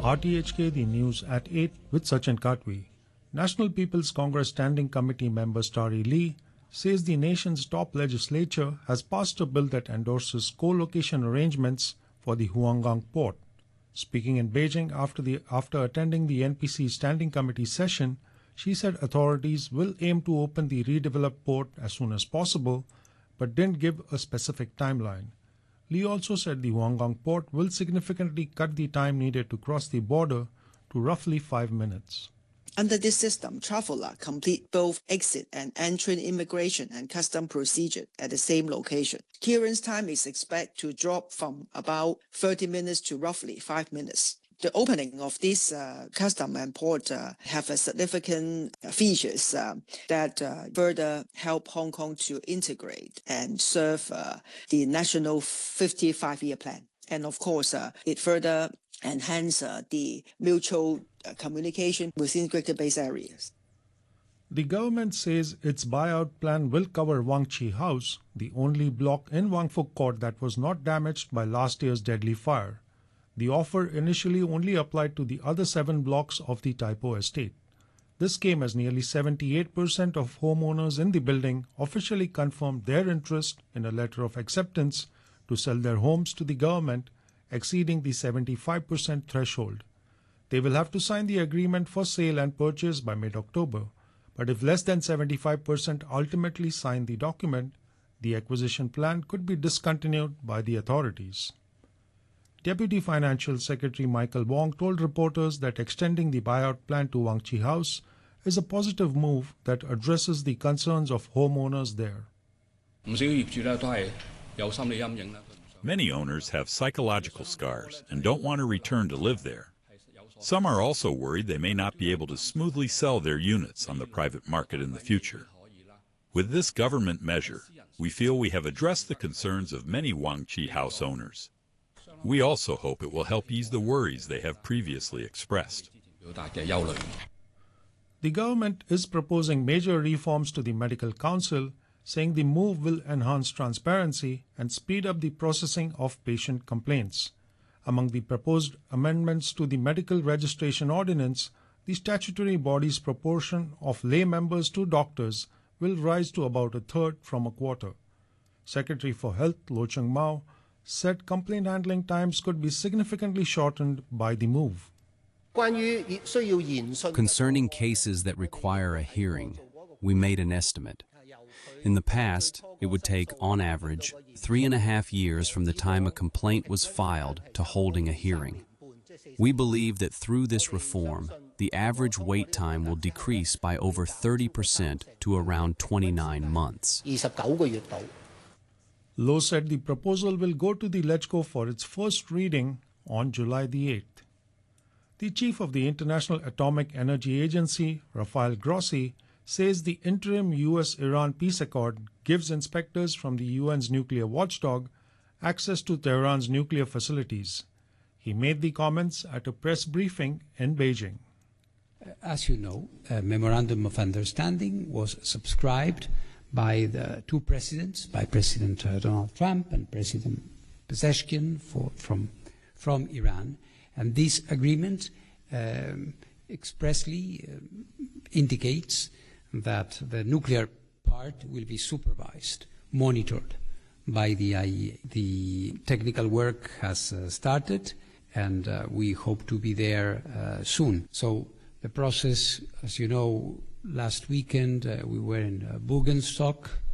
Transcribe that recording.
RTHK, the news at 8 with Sachin Katwi. National People's Congress Standing Committee member Starry Lee says the nation's top legislature has passed a bill that endorses co-location arrangements for the Huanggang port. Speaking in Beijing after attending the NPC Standing Committee session, she said authorities will aim to open the redeveloped port as soon as possible, but didn't give a specific timeline. Lee also said the Huanggang port will significantly cut the time needed to cross the border to roughly 5 minutes. Under this system, travelers complete both exit and entry immigration and custom procedure at the same location. Clearance time is expected to drop from about 30 minutes to roughly 5 minutes. The opening of this custom and port have a significant features that further help Hong Kong to integrate and serve the national 55-year plan. And of course, it further enhance the mutual communication within Greater Bay areas. The government says its buyout plan will cover Wang Chi House, the only block in Wang Fuk Court that was not damaged by last year's deadly fire. The offer initially only applied to the other 7 blocks of the Tai Po estate. This came as nearly 78% of homeowners in the building officially confirmed their interest in a letter of acceptance to sell their homes to the government, exceeding the 75% threshold. They will have to sign the agreement for sale and purchase by mid-October, but if less than 75% ultimately sign the document, the acquisition plan could be discontinued by the authorities. Deputy Financial Secretary Michael Wong told reporters that extending the buyout plan to Wang Chi House is a positive move that addresses the concerns of homeowners there. Many owners have psychological scars and don't want to return to live there. Some are also worried they may not be able to smoothly sell their units on the private market in the future. With this government measure, we feel we have addressed the concerns of many Wang Chi House owners. We also hope it will help ease the worries they have previously expressed. The government is proposing major reforms to the Medical Council, saying the move will enhance transparency and speed up the processing of patient complaints. Among the proposed amendments to the Medical Registration Ordinance, the statutory body's proportion of lay members to doctors will rise to about a third from a quarter. Secretary for Health Lo Chung Mau said complaint handling times could be significantly shortened by the move. Concerning cases that require a hearing, we made an estimate. In the past, it would take, on average, 3.5 years from the time a complaint was filed to holding a hearing. We believe that through this reform, the average wait time will decrease by over 30% to around 29 months. Low said the proposal will go to the LegCo for its first reading on July the 8th. The chief of the International Atomic Energy Agency, Rafael Grossi, says the interim US-Iran peace accord gives inspectors from the UN's nuclear watchdog access to Tehran's nuclear facilities. He made the comments at a press briefing in Beijing. As you know, a memorandum of understanding was subscribed by the 2 presidents, by President Donald Trump and President Pezeshkian from Iran. And this agreement expressly indicates that the nuclear part will be supervised, monitored by the IAEA. The technical work has started, and we hope to be there soon. So the process, as you know, last weekend we were in Bürgenstock